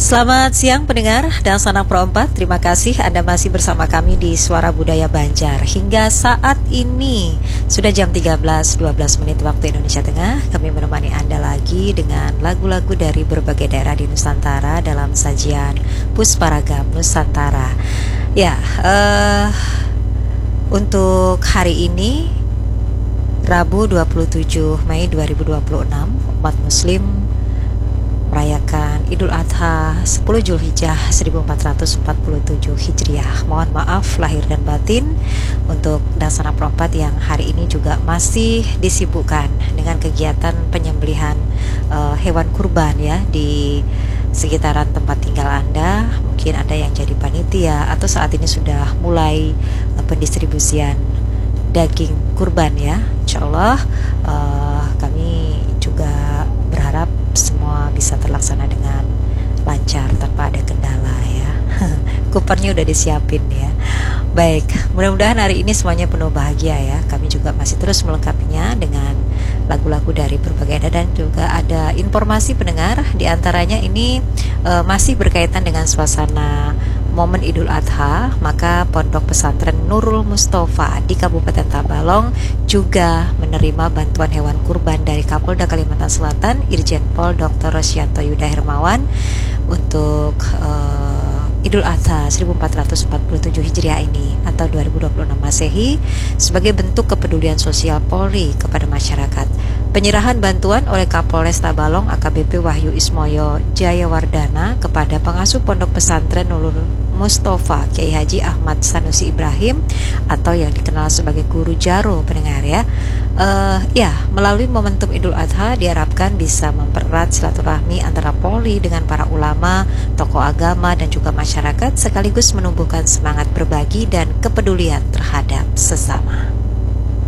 Selamat siang pendengar dan sanak pro 4. Terima kasih Anda masih bersama kami di Suara Budaya Banjar. Hingga saat ini sudah jam 13.12 menit waktu Indonesia Tengah. Kami menemani Anda lagi dengan lagu-lagu dari berbagai daerah di Nusantara dalam sajian Pusparagam Nusantara. Ya, untuk hari ini Rabu 27 Mei 2026, umat muslim merayakan Idul Adha 10 Zulhijjah 1447 Hijriah. Mohon maaf lahir dan batin untuk Dasana Perempat yang hari ini juga masih disibukkan dengan kegiatan penyembelihan hewan kurban ya di sekitaran tempat tinggal Anda. Mungkin ada yang jadi panitia atau saat ini sudah mulai pendistribusian daging kurban ya. Insyaallah kami juga berharap semua bisa terlaksana dengan lancar tanpa ada kendala ya. Kupernya udah disiapin ya. Baik, mudah-mudahan hari ini semuanya penuh bahagia ya. Kami juga masih terus melengkapinya dengan lagu-lagu dari berbagai daerah dan juga ada informasi pendengar. Di antaranya ini masih berkaitan dengan suasana momen Idul Adha, maka Pondok Pesantren Nurul Mustafa di Kabupaten Tabalong juga menerima bantuan hewan kurban dari Kapolda Kalimantan Selatan Irjen Pol Dr. Rosyanto Yuda Hermawan untuk Idul Adha 1447 Hijriah ini atau 2026 Masehi sebagai bentuk kepedulian sosial Polri kepada masyarakat. Penyerahan bantuan oleh Kapolres Tabalong AKBP Wahyu Ismoyo Jayawardana kepada pengasuh Pondok Pesantren Nurul Mustafa Kiai Haji Ahmad Sanusi Ibrahim atau yang dikenal sebagai Guru Jaro pendengar ya. Melalui momentum Idul Adha diharapkan bisa mempererat silaturahmi antara Polri dengan para ulama, tokoh agama dan juga masyarakat sekaligus menumbuhkan semangat berbagi dan kepedulian terhadap sesama.